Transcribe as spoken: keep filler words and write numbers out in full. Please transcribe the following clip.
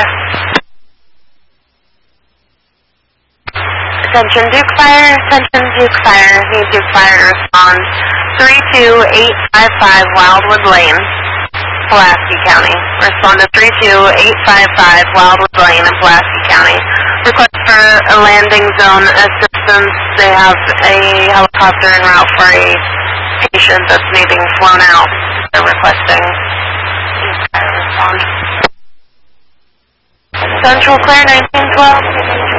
Fire. Attention Duke Fire, attention Duke Fire, need Duke Fire to respond. three two eight five five Wildwood Lane, Pulaski County. Respond to three two eight five five Wildwood Lane in Pulaski County. Request for a landing zone assistance. They have a helicopter en route for a patient that's needing flown out. They're requesting Duke Fire respond. Central Clear nineteen twelve.